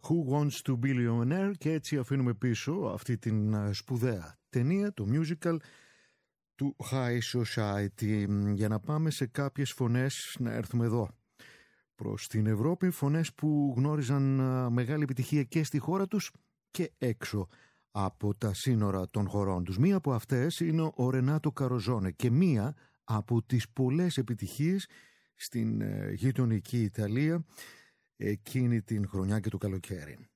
Who Wants to Be a Millionaire, και έτσι αφήνουμε πίσω αυτή την σπουδαία ταινία, το musical του High Society, για να πάμε σε κάποιες φωνές, να έρθουμε εδώ προς την Ευρώπη, φωνές που γνώριζαν μεγάλη επιτυχία και στη χώρα τους και έξω από τα σύνορα των χωρών τους. Μία από αυτές είναι ο Ρενάτο Καροζόνε και μία από τις πολλές επιτυχίες στην γειτονική Ιταλία εκείνη την χρονιά και το καλοκαίρι.